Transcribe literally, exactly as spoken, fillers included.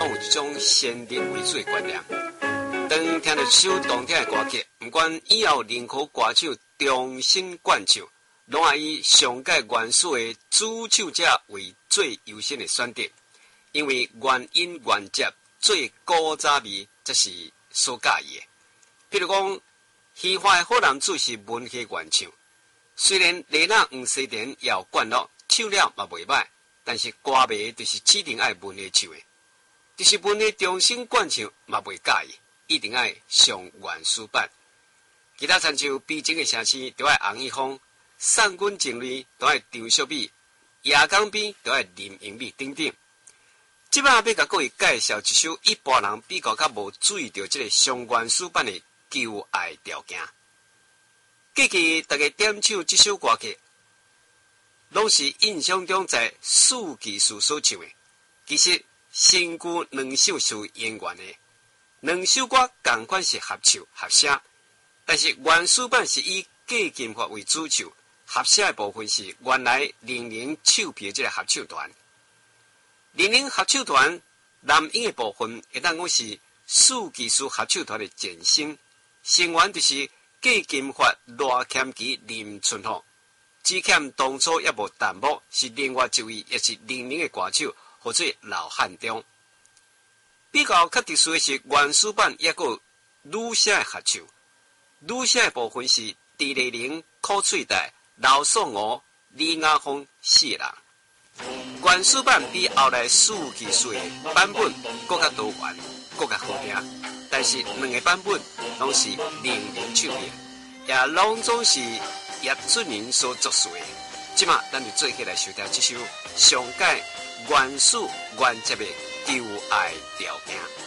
往有一种先人为主的观念。当听到首动听的歌曲，不管以后任何歌手重新灌唱，拢爱以上届原始的主唱者为最优先的选择，因为原音原节最古早味才是所介意的。譬如讲，虚华的好男子是文学原唱，虽然雷纳黄西田也有灌录，唱了嘛袂歹，但是歌迷就是指定爱文学唱的，就是文学重新灌唱嘛袂介意，一定爱上原始版。其他参像悲情的城市都爱洪一峰，散军情侣都爱张淑美，夜港边都爱林英美等等。即摆要甲各位介绍一首一般人比较较无注意到这个上原始版的《求爱条件》。过去大家点唱这首歌曲，拢是印象中在四技术所唱的。其实身躯两首是演员的，两首歌同款是合唱合写，但是原始版是以郭金发为主唱，合写的部分是原来零零唱片的这个合唱团。零零合唱团男音的部分，会当讲是四技术合唱团的前身，成员就是郭金发、罗谦基、林春虎，只欠当初也无淡薄，是另外一位也是零零的歌手，或者老汉中。比较较特殊的是原始版也有女声的合唱，女声的部分是狄丽玲、柯翠黛、刘颂娥、李雅芳四人。原始版比后来四技术的版本更加多元，更加好听，但是两个版本拢是零零唱片，也拢总是叶俊麟所作词的。即马咱就做起来收听这首上届原始原节的《求爱条件》。